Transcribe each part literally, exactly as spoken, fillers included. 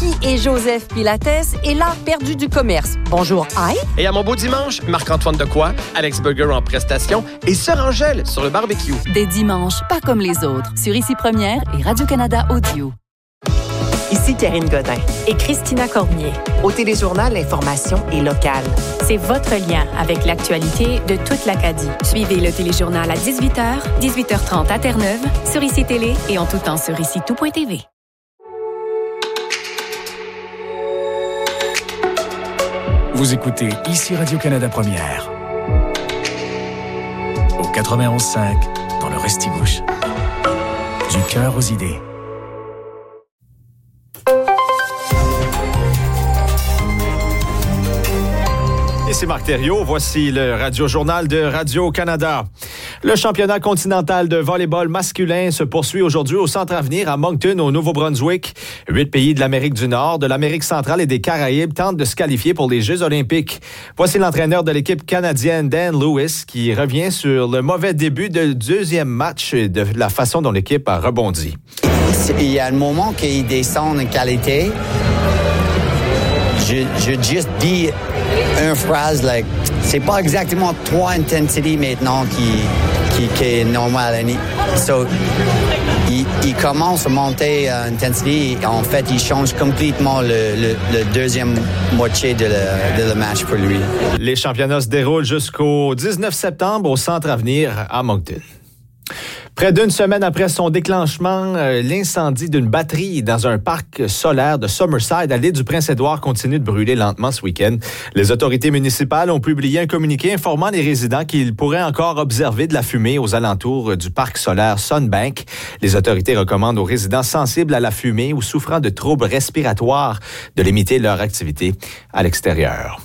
Qui est Joseph Pilates et l'art perdu du commerce? Bonjour, aïe. Et à mon beau dimanche, Marc-Antoine Decoy, Alex Burger en prestation et Sœur Angèle sur le barbecue. Des dimanches pas comme les autres, sur Ici Première et Radio-Canada Audio. Ici Karine Godin et Christina Cormier. Au Téléjournal, l'information est locale. C'est votre lien avec l'actualité de toute l'Acadie. Suivez le Téléjournal à dix-huit heures, dix-huit heures trente à Terre-Neuve, sur Ici Télé et en tout temps sur ici tout point t v. Vous écoutez Ici Radio-Canada Première. Au quatre-vingt-onze cinq, dans le Restigouche. Du cœur aux idées. Ici Marc Thériault, voici le Radio-Journal de Radio-Canada. Le championnat continental de volley-ball masculin se poursuit aujourd'hui au Centre Avenir à Moncton, au Nouveau-Brunswick. Huit pays de l'Amérique du Nord, de l'Amérique centrale et des Caraïbes tentent de se qualifier pour les Jeux olympiques. Voici l'entraîneur de l'équipe canadienne, Dan Lewis, qui revient sur le mauvais début du deuxième match et de la façon dont l'équipe a rebondi. Il y a un moment qu'il descend en qualité. Je, je juste dis une phrase, like, c'est pas exactement trois intensités maintenant qui, qui, qui est normal. So, il, il commence à monter en intensité. En fait, il change complètement le, le, le deuxième moitié de le, de le match pour lui. Les championnats se déroulent jusqu'au dix-neuf septembre au Centre Avenir à Moncton. Près d'une semaine après son déclenchement, euh, l'incendie d'une batterie dans un parc solaire de Summerside à l'île du Prince-Édouard continue de brûler lentement ce week-end. Les autorités municipales ont publié un communiqué informant les résidents qu'ils pourraient encore observer de la fumée aux alentours du parc solaire Sunbank. Les autorités recommandent aux résidents sensibles à la fumée ou souffrant de troubles respiratoires de limiter leur activité à l'extérieur.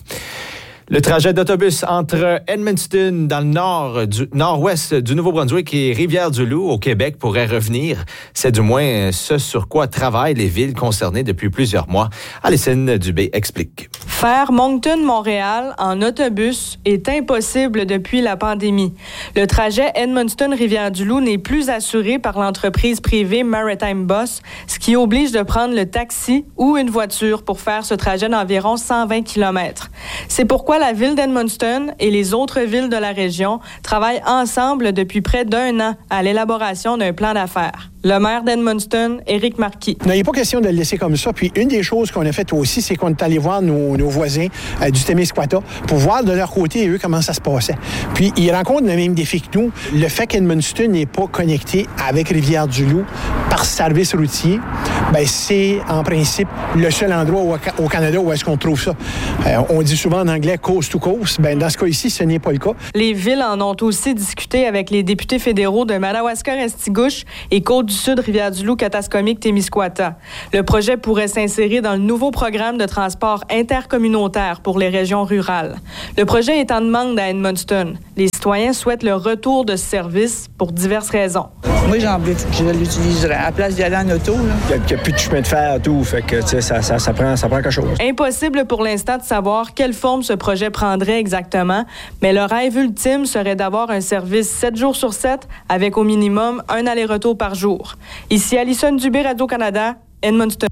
Le trajet d'autobus entre Edmundston, dans le nord du, nord-ouest du Nouveau-Brunswick, et Rivière-du-Loup, au Québec, pourrait revenir. C'est du moins ce sur quoi travaillent les villes concernées depuis plusieurs mois. Alison Dubé explique. Faire Moncton-Montréal en autobus est impossible depuis la pandémie. Le trajet Edmundston-Rivière-du-Loup n'est plus assuré par l'entreprise privée Maritime Bus, ce qui oblige de prendre le taxi ou une voiture pour faire ce trajet d'environ cent vingt kilomètres. C'est pourquoi la ville d'Edmundston et les autres villes de la région travaillent ensemble depuis près d'un an à l'élaboration d'un plan d'affaires. Le maire d'Edmundston, Éric Marquis. Non, il n'est pas question de le laisser comme ça. Puis une des choses qu'on a faites aussi, c'est qu'on est allé voir nos, nos voisins euh, du Témiscouata pour voir de leur côté, eux, comment ça se passait. Puis ils rencontrent le même défi que nous. Le fait qu'Edmundston n'est pas connecté avec Rivière-du-Loup par service routier, bien, c'est en principe le seul endroit au, au Canada où est-ce qu'on trouve ça. Euh, on dit souvent en anglais « coast to coast ». Bien, dans ce cas ici, ce n'est pas le cas. Les villes en ont aussi discuté avec les députés fédéraux de Madawaska-Restigouche et Côte-du-Sud, Rivière-du-Loup, Katascomique, Témiscouata. Le projet pourrait s'insérer dans le nouveau programme de transport intercommunautaire pour les régions rurales. Le projet est en demande à Edmundston. Les citoyens souhaitent le retour de ce service pour diverses raisons. Moi, j'ai envie, je l'utiliserais à la place d'y aller en auto. Il n'y a, a plus de chemin de fer, tout. Fait que, tu sais, ça, ça, ça, prend, ça prend quelque chose. Impossible pour l'instant de savoir quelle forme ce projet prendrait exactement, mais le rêve ultime serait d'avoir un service sept jours sur sept avec au minimum un aller-retour par jour. Ici Alison Dubé, Radio-Canada, Edmundston.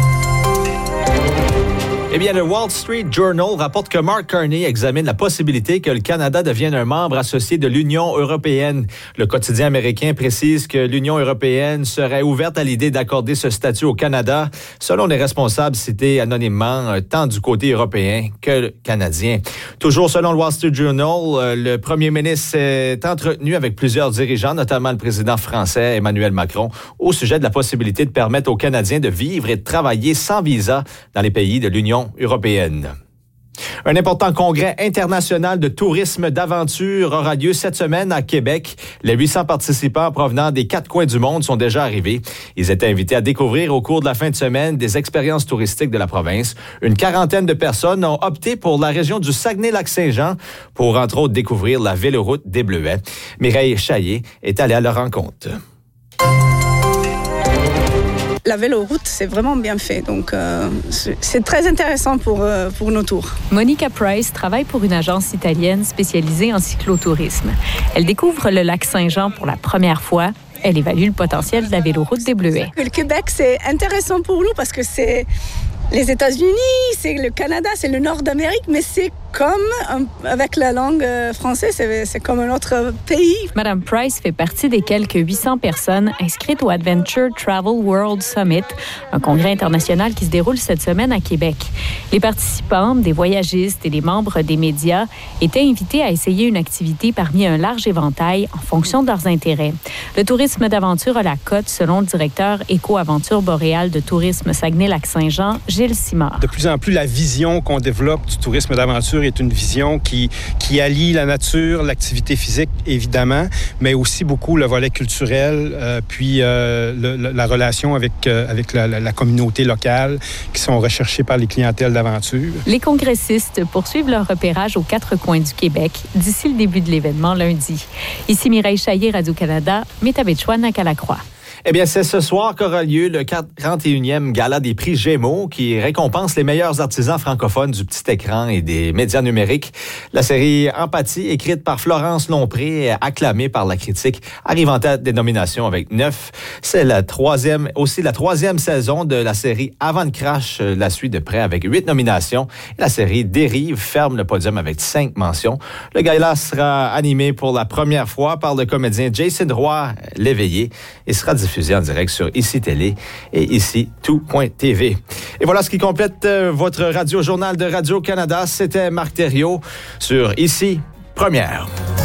Eh bien, le Wall Street Journal rapporte que Mark Carney examine la possibilité que le Canada devienne un membre associé de l'Union européenne. Le quotidien américain précise que l'Union européenne serait ouverte à l'idée d'accorder ce statut au Canada, selon les responsables cités anonymement, tant du côté européen que canadien. Toujours selon le Wall Street Journal, le premier ministre s'est entretenu avec plusieurs dirigeants, notamment le président français Emmanuel Macron, au sujet de la possibilité de permettre aux Canadiens de vivre et de travailler sans visa dans les pays de l'Union européenne. Un important congrès international de tourisme d'aventure aura lieu cette semaine à Québec. Les huit cents participants provenant des quatre coins du monde sont déjà arrivés. Ils étaient invités à découvrir au cours de la fin de semaine des expériences touristiques de la province. Une quarantaine de personnes ont opté pour la région du Saguenay-Lac-Saint-Jean pour, entre autres, découvrir la véloroute des Bleuets. Mireille Chaillé est allée à leur rencontre. La véloroute, c'est vraiment bien fait. Donc, euh, c'est très intéressant pour, euh, pour nos tours. Monica Price travaille pour une agence italienne spécialisée en cyclotourisme. Elle découvre le lac Saint-Jean pour la première fois. Elle évalue le potentiel de la véloroute des Bleuets. Le Québec, c'est intéressant pour nous parce que c'est... les États-Unis, c'est le Canada, c'est le nord d'Amérique, mais c'est comme, avec la langue française, c'est, c'est comme un autre pays. Madame Price fait partie des quelques huit cents personnes inscrites au Adventure Travel World Summit, un congrès international qui se déroule cette semaine à Québec. Les participants, des voyagistes et des membres des médias étaient invités à essayer une activité parmi un large éventail en fonction de leurs intérêts. Le tourisme d'aventure a la cote, selon le directeur Éco-Aventure boréale de tourisme Saguenay-Lac-Saint-Jean, Gilles Simard. De plus en plus, la vision qu'on développe du tourisme d'aventure est une vision qui, qui allie la nature, l'activité physique, évidemment, mais aussi beaucoup le volet culturel, euh, puis euh, le, le, la relation avec, euh, avec la, la, la communauté locale qui sont recherchées par les clientèles d'aventure. Les congressistes poursuivent leur repérage aux quatre coins du Québec d'ici le début de l'événement lundi. Ici Mireille Chaillé, Radio-Canada, Métabetchouan à Calacroix. Eh bien, c'est ce soir qu'aura lieu le quarante et unième Gala des prix Gémeaux qui récompense les meilleurs artisans francophones du petit écran et des médias numériques. La série Empathie, écrite par Florence Lompré et acclamée par la critique, arrive en tête des nominations avec neuf. C'est la troisième, aussi la troisième saison de la série Avant de Crash la suit de près avec huit nominations. La série Dérive ferme le podium avec cinq mentions. Le gala sera animé pour la première fois par le comédien Jason Roy Léveillé et sera diffusé en direct sur Ici Télé et ici tout point t v. Et voilà ce qui complète euh, votre radio-journal de Radio-Canada. C'était Marc Thériault sur Ici Première.